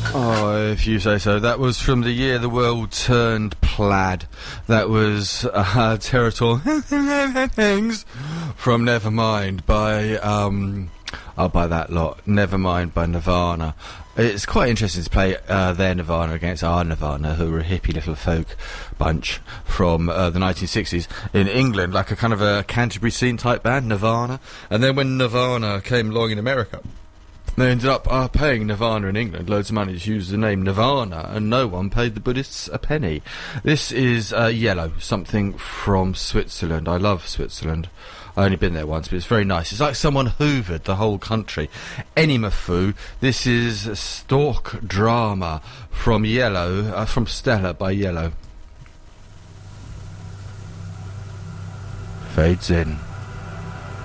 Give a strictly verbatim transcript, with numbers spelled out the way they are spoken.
Oh, if you say so. That was from the year the world turned plaid. That was uh, Territorial Things from Nevermind by, um, oh, by that lot. Nevermind by Nirvana. It's quite interesting to play uh, their Nirvana against our Nirvana, who were a hippie little folk bunch from uh, the nineteen sixties in England, like a kind of a Canterbury scene type band, Nirvana. And then when Nirvana came along in America, they ended up uh, paying Nirvana in England loads of money to use the name Nirvana, and no one paid the Buddhists a penny. This is uh, Yellow, something from Switzerland. I love Switzerland. I've only been there once, but it's very nice. It's like someone hoovered the whole country. Enimafu, this is Stalk Drama from Yellow, uh, from Stella by Yellow. Fades in.